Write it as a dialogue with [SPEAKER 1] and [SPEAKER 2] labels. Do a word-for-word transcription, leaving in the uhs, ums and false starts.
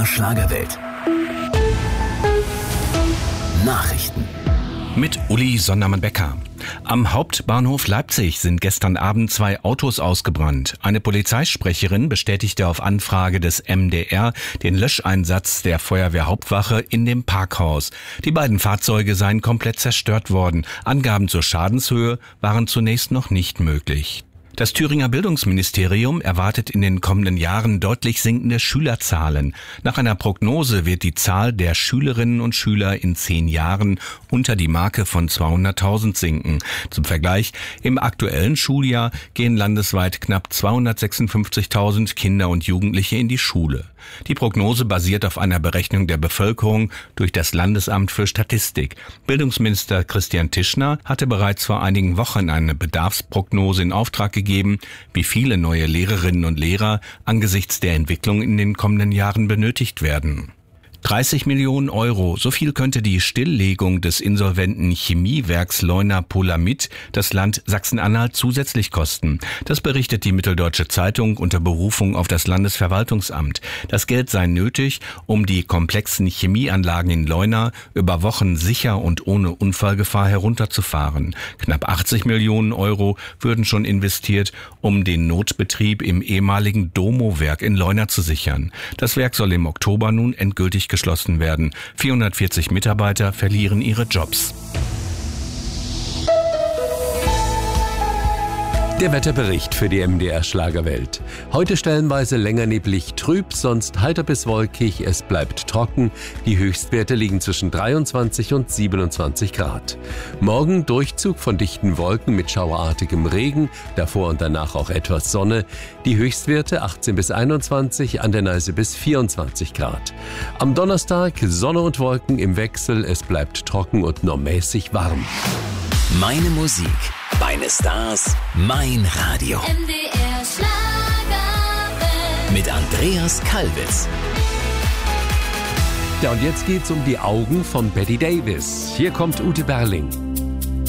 [SPEAKER 1] R Schlagerwelt. Nachrichten.
[SPEAKER 2] Mit Uli Sondermann-Becker. Am Hauptbahnhof Leipzig sind gestern Abend zwei Autos ausgebrannt. Eine Polizeisprecherin bestätigte auf Anfrage des M D R den Löscheinsatz der Feuerwehrhauptwache in dem Parkhaus. Die beiden Fahrzeuge seien komplett zerstört worden. Angaben zur Schadenshöhe waren zunächst noch nicht möglich. Das Thüringer Bildungsministerium erwartet in den kommenden Jahren deutlich sinkende Schülerzahlen. Nach einer Prognose wird die Zahl der Schülerinnen und Schüler in zehn Jahren unter die Marke von zweihunderttausend sinken. Zum Vergleich, im aktuellen Schuljahr gehen landesweit knapp zweihundertsechsundfünfzigtausend Kinder und Jugendliche in die Schule. Die Prognose basiert auf einer Berechnung der Bevölkerung durch das Landesamt für Statistik. Bildungsminister Christian Tischner hatte bereits vor einigen Wochen eine Bedarfsprognose in Auftrag gegeben, wie viele neue Lehrerinnen und Lehrer angesichts der Entwicklung in den kommenden Jahren benötigt werden. dreißig Millionen Euro, so viel könnte die Stilllegung des insolventen Chemiewerks Leuna-Polamid das Land Sachsen-Anhalt zusätzlich kosten. Das berichtet die Mitteldeutsche Zeitung unter Berufung auf das Landesverwaltungsamt. Das Geld sei nötig, um die komplexen Chemieanlagen in Leuna über Wochen sicher und ohne Unfallgefahr herunterzufahren. Knapp achtzig Millionen Euro würden schon investiert, um den Notbetrieb im ehemaligen Domo-Werk in Leuna zu sichern. Das Werk soll im Oktober nun endgültig geschlossen werden. vierhundertvierzig Mitarbeiter verlieren ihre Jobs.
[SPEAKER 3] Der Wetterbericht für die M D R Schlagerwelt. Heute stellenweise länger neblig trüb, sonst heiter bis wolkig, es bleibt trocken. Die Höchstwerte liegen zwischen dreiundzwanzig und siebenundzwanzig Grad. Morgen Durchzug von dichten Wolken mit schauerartigem Regen, davor und danach auch etwas Sonne. Die Höchstwerte achtzehn bis einundzwanzig, an der Neiße bis vierundzwanzig Grad. Am Donnerstag Sonne und Wolken im Wechsel, es bleibt trocken und nur mäßig warm.
[SPEAKER 1] Meine Musik, meine Stars, mein Radio.
[SPEAKER 4] M D R Schlagerwelt.
[SPEAKER 1] Mit Andreas Kalbitz.
[SPEAKER 3] Ja, und jetzt geht's um die Augen von Betty Davis. Hier kommt Ute Berling.